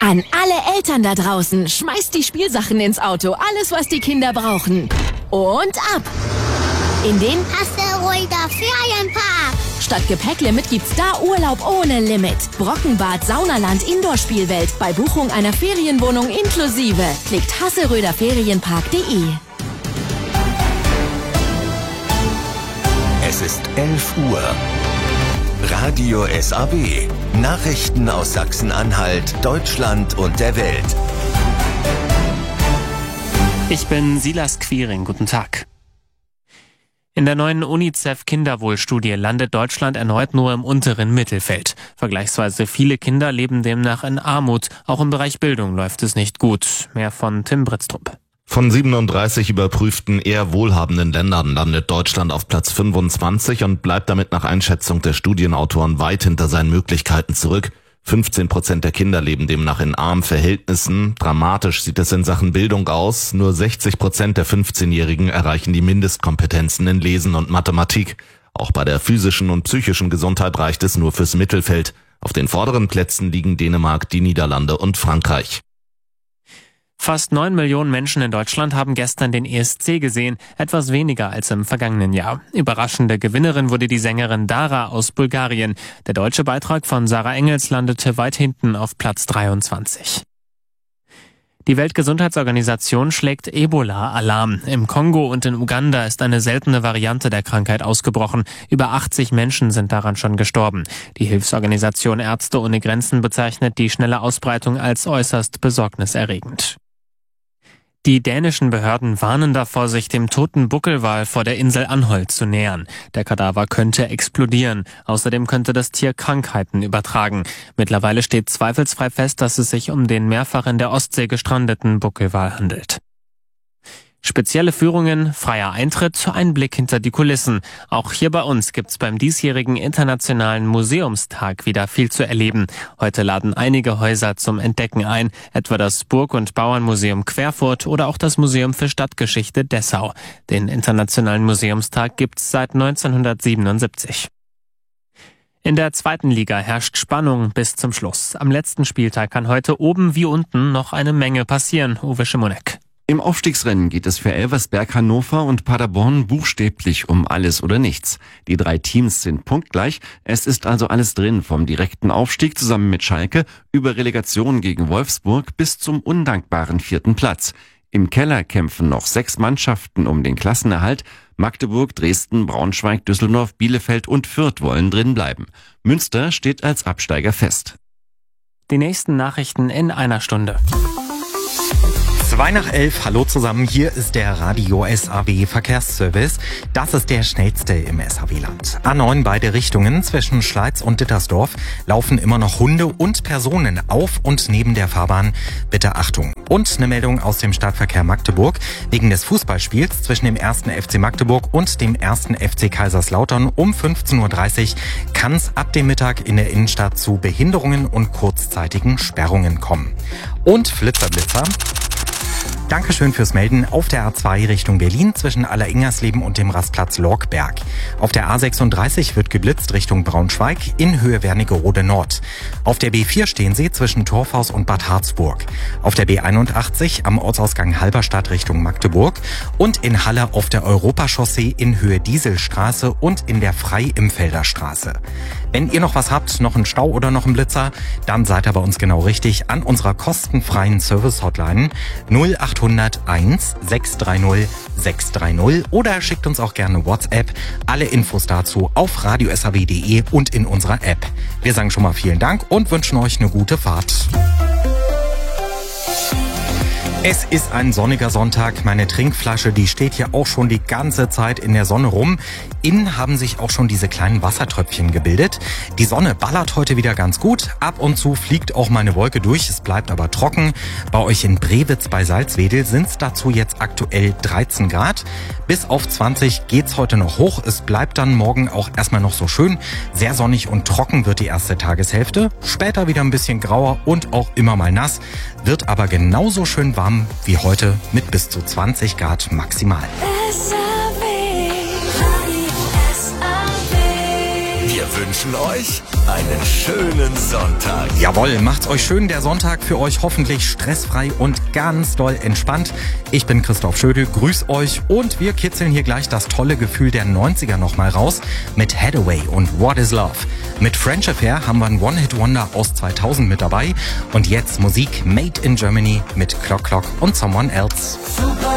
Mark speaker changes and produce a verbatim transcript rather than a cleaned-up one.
Speaker 1: An alle Eltern da draußen, schmeißt die Spielsachen ins Auto, alles was die Kinder brauchen. Und ab! In den
Speaker 2: Asteroider Ferienpark.
Speaker 1: Statt Gepäcklimit gibt's da Urlaub ohne Limit. Brockenbad, Saunaland, Indoor-Spielwelt. Bei Buchung einer Ferienwohnung inklusive. Klickt hasseröder ferienpark punkt de.
Speaker 3: Es ist elf Uhr. Radio S A B. Nachrichten aus Sachsen-Anhalt, Deutschland und der Welt.
Speaker 4: Ich bin Silas Quiring. Guten Tag. In der neuen UNICEF-Kinderwohlstudie landet Deutschland erneut nur im unteren Mittelfeld. Vergleichsweise viele Kinder leben demnach in Armut. Auch im Bereich Bildung läuft es nicht gut. Mehr von Tim Britztrup.
Speaker 5: Von siebenunddreißig überprüften eher wohlhabenden Ländern landet Deutschland auf Platz fünfundzwanzig und bleibt damit nach Einschätzung der Studienautoren weit hinter seinen Möglichkeiten zurück. fünfzehn Prozent der Kinder leben demnach in armen Verhältnissen. Dramatisch sieht es in Sachen Bildung aus. Nur sechzig Prozent der fünfzehnjährigen erreichen die Mindestkompetenzen in Lesen und Mathematik. Auch bei der physischen und psychischen Gesundheit reicht es nur fürs Mittelfeld. Auf den vorderen Plätzen liegen Dänemark, die Niederlande und Frankreich.
Speaker 4: Fast neun Millionen Menschen in Deutschland haben gestern den E S C gesehen, etwas weniger als im vergangenen Jahr. Überraschende Gewinnerin wurde die Sängerin Dara aus Bulgarien. Der deutsche Beitrag von Sarah Engels landete weit hinten auf Platz dreiundzwanzig. Die Weltgesundheitsorganisation schlägt Ebola-Alarm. Im Kongo und in Uganda ist eine seltene Variante der Krankheit ausgebrochen. Über achtzig Menschen sind daran schon gestorben. Die Hilfsorganisation Ärzte ohne Grenzen bezeichnet die schnelle Ausbreitung als äußerst besorgniserregend. Die dänischen Behörden warnen davor, sich dem toten Buckelwal vor der Insel Anholt zu nähern. Der Kadaver könnte explodieren. Außerdem könnte das Tier Krankheiten übertragen. Mittlerweile steht zweifelsfrei fest, dass es sich um den mehrfach in der Ostsee gestrandeten Buckelwal handelt. Spezielle Führungen, freier Eintritt, ein Blick hinter die Kulissen. Auch hier bei uns gibt's beim diesjährigen Internationalen Museumstag wieder viel zu erleben. Heute laden einige Häuser zum Entdecken ein, etwa das Burg- und Bauernmuseum Querfurt oder auch das Museum für Stadtgeschichte Dessau. Den Internationalen Museumstag gibt's seit neunzehnhundertsiebenundsiebzig. In der zweiten Liga herrscht Spannung bis zum Schluss. Am letzten Spieltag kann heute oben wie unten noch eine Menge passieren. Uwe Schimonek.
Speaker 6: Im Aufstiegsrennen geht es für Elversberg, Hannover und Paderborn buchstäblich um alles oder nichts. Die drei Teams sind punktgleich. Es ist also alles drin, vom direkten Aufstieg zusammen mit Schalke über Relegation gegen Wolfsburg bis zum undankbaren vierten Platz. Im Keller kämpfen noch sechs Mannschaften um den Klassenerhalt. Magdeburg, Dresden, Braunschweig, Düsseldorf, Bielefeld und Fürth wollen drin bleiben. Münster steht als Absteiger fest.
Speaker 4: Die nächsten Nachrichten in einer Stunde.
Speaker 7: Zwei nach elf, hallo zusammen, hier ist der Radio S A W Verkehrsservice. Das ist der schnellste im S A W-Land. A neun beide Richtungen zwischen Schleiz und Dittersdorf laufen immer noch Hunde und Personen auf und neben der Fahrbahn. Bitte Achtung. Und eine Meldung aus dem Stadtverkehr Magdeburg. Wegen des Fußballspiels zwischen dem ersten F C Magdeburg und dem ersten F C Kaiserslautern um fünfzehn Uhr dreißig kann es ab dem Mittag in der Innenstadt zu Behinderungen und kurzzeitigen Sperrungen kommen. Und Flitzerblitzer. Dankeschön fürs Melden auf der A zwei Richtung Berlin zwischen Alleringers-Leben und dem Rastplatz Lorkberg. Auf der A sechsunddreißig wird geblitzt Richtung Braunschweig in Höhe Wernigerode Nord. Auf der B vier stehen Sie zwischen Torfhaus und Bad Harzburg. Auf der B einundachtzig am Ortsausgang Halberstadt Richtung Magdeburg und in Halle auf der Europachaussee in Höhe Dieselstraße und in der Frei-Imfelder Straße. Wenn ihr noch was habt, noch einen Stau oder noch einen Blitzer, dann seid ihr bei uns genau richtig an unserer kostenfreien Service-Hotline null achthundert eins sechs drei null sechs drei null oder schickt uns auch gerne WhatsApp. Alle Infos dazu auf radio s a w punkt de und in unserer App. Wir sagen schon mal vielen Dank und wünschen euch eine gute Fahrt. Es ist ein sonniger Sonntag. Meine Trinkflasche, die steht hier auch schon die ganze Zeit in der Sonne rum. Innen haben sich auch schon diese kleinen Wassertröpfchen gebildet. Die Sonne ballert heute wieder ganz gut. Ab und zu fliegt auch mal eine Wolke durch. Es bleibt aber trocken. Bei euch in Brewitz bei Salzwedel sind es dazu jetzt aktuell dreizehn Grad. Bis auf zwanzig geht's heute noch hoch. Es bleibt dann morgen auch erstmal noch so schön. Sehr sonnig und trocken wird die erste Tageshälfte. Später wieder ein bisschen grauer und auch immer mal nass. Wird aber genauso schön warm wie heute mit bis zu zwanzig Grad maximal.
Speaker 3: Wir wünschen euch einen schönen Sonntag.
Speaker 7: Jawohl, macht's euch schön. Der Sonntag für euch hoffentlich stressfrei und ganz doll entspannt. Ich bin Christoph Schödel, grüß euch und wir kitzeln hier gleich das tolle Gefühl der neunziger nochmal raus mit Hathaway und What is Love. Mit French Affair haben wir ein One-Hit-Wonder aus zweitausend mit dabei und jetzt Musik Made in Germany mit Clock Clock und Someone Else.
Speaker 8: Super.